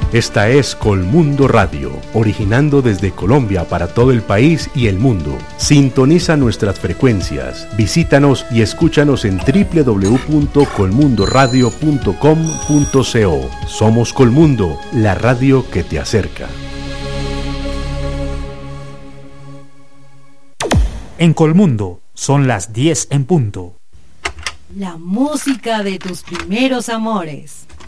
Esta es Colmundo Radio, originando desde Colombia para todo el país y el mundo. Sintoniza nuestras frecuencias, visítanos y escúchanos en www.colmundoradio.com.co. Somos Colmundo, la radio que te acerca. En Colmundo son las 10 en punto. La música de tus primeros amores.